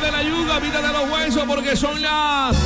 de la yuca, pítate los huesos porque son las